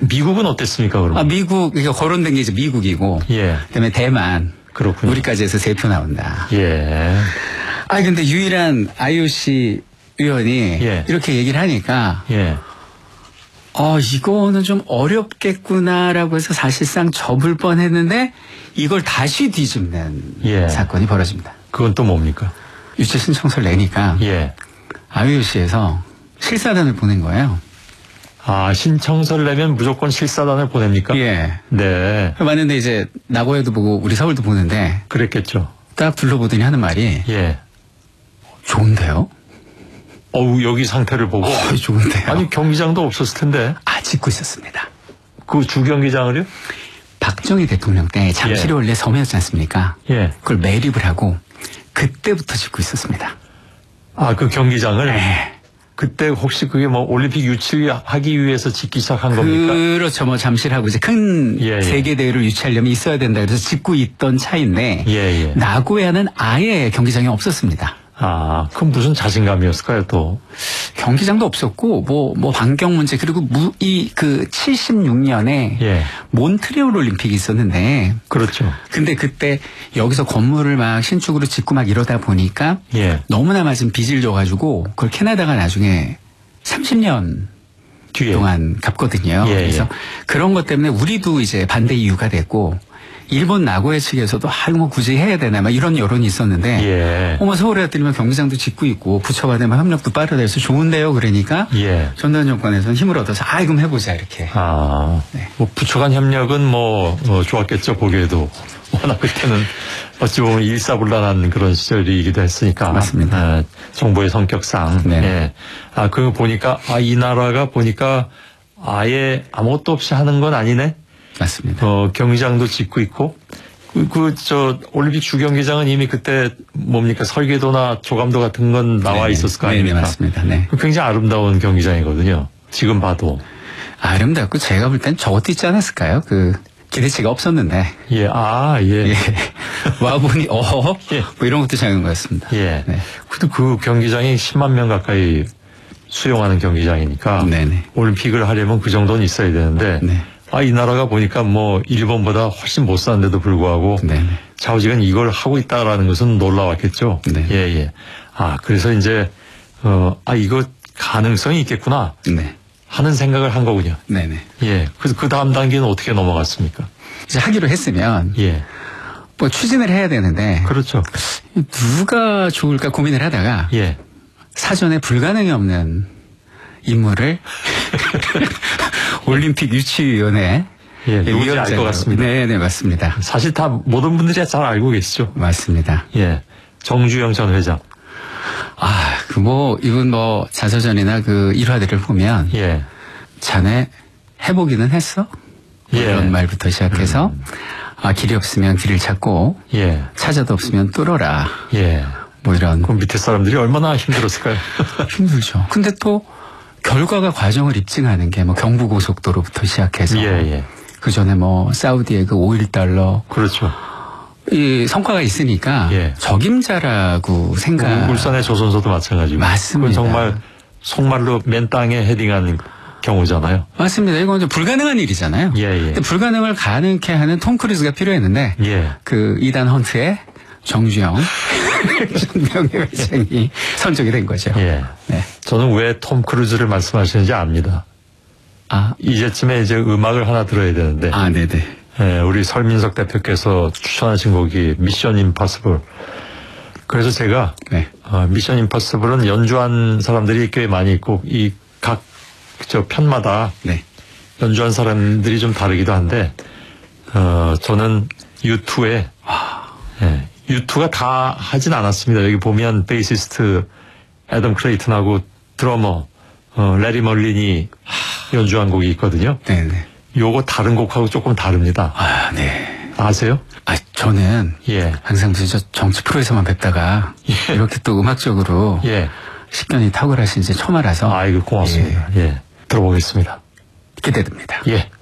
미국은 어땠습니까, 그럼? 미국, 그러니까 거론된 게 이제 미국이고. 예. 그다음에 대만. 그렇군요. 우리까지 해서 3표 나온다. 예. 근데 유일한 IOC 의원이 예. 이렇게 얘기를 하니까. 예. 이거는 좀 어렵겠구나라고 해서 사실상 접을 뻔 했는데 이걸 다시 뒤집는 예. 사건이 벌어집니다. 그건 또 뭡니까? 유치 신청서를 내니까. 예. IOC에서 실사단을 보낸 거예요. 신청서를 내면 무조건 실사단을 보냅니까? 예. 네. 맞는데 이제 나고야도 보고 우리 서울도 보는데 그랬겠죠. 딱 둘러보더니 하는 말이 예. 좋은데요? 여기 상태를 보고. 좋은데요? 아니, 경기장도 없었을 텐데. 짓고 있었습니다. 그 주경기장을요? 박정희 대통령 때 잠실이 원래 섬이었지 않습니까? 예. 그걸 매립을 하고 그때부터 짓고 있었습니다. 그 경기장을? 네. 그때 혹시 그게 뭐 올림픽 유치하기 위해서 짓기 시작한 겁니까? 그렇죠. 뭐 잠실하고 이제 큰 예. 세계 대회를 유치하려면 있어야 된다 그래서 짓고 있던 차인데 예. 나고야는 아예 경기장이 없었습니다. 그럼 무슨 자신감이었을까요, 또? 경기장도 없었고, 뭐, 환경 문제, 그리고 76년에 예. 몬트리올 올림픽이 있었는데. 그렇죠. 근데 그때 여기서 건물을 막 신축으로 짓고 막 이러다 보니까. 예. 너무나 맞은 빚을 져가지고, 그걸 캐나다가 나중에 30년 뒤에 동안 갚거든요. 예. 그래서 그런 것 때문에 우리도 이제 반대 이유가 됐고, 일본 나고야 측에서도 뭐 굳이 해야 되나 막 이런 여론이 있었는데 예. 서울에 들면 경기장도 짓고 있고 부처 간에만 협력도 빠르다 해서 좋은데요. 그러니까 예. 전두환 정권에서는 힘을 얻어서 그럼 해보자 이렇게. 네. 뭐 부처 간 협력은 좋았겠죠. 보기에도 워낙 그때는 어찌 보면 일사불란한 그런 시절이기도 했으니까. 맞습니다. 정부의 성격상. 네. 예. 그거 보니까 이 나라가 보니까 아예 아무것도 없이 하는 건 아니네. 맞습니다. 경기장도 짓고 있고, 올림픽 주경기장은 이미 그때 뭡니까, 설계도나 조감도 같은 건 나와 있었을 거 아닙니까? 네, 맞습니다. 네. 굉장히 아름다운 경기장이거든요. 지금 봐도. 아름답고 제가 볼 땐 저것도 있지 않았을까요? 기대치가 없었는데. 예, 예. 와보니, 예. 뭐 이런 것도 작은 거였습니다. 예. 네. 근데 그 경기장이 10만 명 가까이 수용하는 경기장이니까. 네네. 올림픽을 하려면 그 정도는 있어야 되는데. 네. 이 나라가 보니까 일본보다 훨씬 못 사는데도 불구하고 네네. 좌우지간 이걸 하고 있다라는 것은 놀라웠겠죠. 네. 예. 그래서 이제 이거 가능성이 있겠구나. 네. 하는 생각을 한 거군요. 네네. 예. 그래서 그 다음 단계는 어떻게 넘어갔습니까? 이제 하기로 했으면. 예. 뭐 추진을 해야 되는데. 그렇죠. 누가 좋을까 고민을 하다가. 예. 사전에 불가능이 없는 인물을 올림픽 유치위원회. 누군지 알 것 같습니다. 네, 맞습니다. 사실 다 모든 분들이 잘 알고 계시죠. 맞습니다. 예. 정주영 전 회장. 이분 자서전이나 일화들을 보면. 예. 자네 해보기는 했어? 이런 말부터 시작해서. 길이 없으면 길을 찾고. 예. 찾아도 없으면 뚫어라. 예. 이런. 그 밑에 사람들이 얼마나 힘들었을까요? 힘들죠. 근데 또 결과가 과정을 입증하는 게 경부고속도로부터 시작해서. 예. 그 전에 사우디의 5.1달러. 그렇죠. 이 성과가 있으니까. 예. 적임자라고 생각. 울산의 조선소도 마찬가지고. 맞습니다. 그건 정말 속말로 맨 땅에 헤딩한 경우잖아요. 맞습니다. 이건 좀 불가능한 일이잖아요. 예. 근데 불가능을 가능케 하는 톰 크루즈가 필요했는데. 예. 이단 헌트의 정주영 명예회장이 선정이 된 거죠. 예. 네. 저는 왜 톰 크루즈를 말씀하시는지 압니다. 이제쯤에 이제 음악을 하나 들어야 되는데. 네네. 예, 우리 설민석 대표께서 추천하신 곡이 미션 임파서블. 그래서 제가 미션 임파서블은 연주한 사람들이 꽤 많이 있고 편마다 연주한 사람들이 좀 다르기도 한데 저는 U2의 U2가 다 하진 않았습니다. 여기 보면 베이시스트 애덤 클레이튼하고 드러머 레리 멀린이 연주한 곡이 있거든요. 네네. 요거 다른 곡하고 조금 다릅니다. 네. 아세요? 저는 항상 무슨 정치 프로에서만 뵙다가 이렇게 또 음악적으로 식견이 탁월하신지 처음 알아서. 이거 고맙습니다. 예. 들어보겠습니다. 기대됩니다. 예.